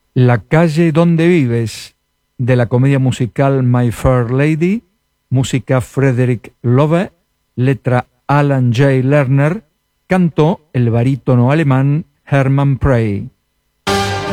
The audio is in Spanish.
La calle donde vives, de la comedia musical My Fair Lady, música Frederick Loewe, letra Alan J. Lerner, cantó el barítono alemán Hermann Prey.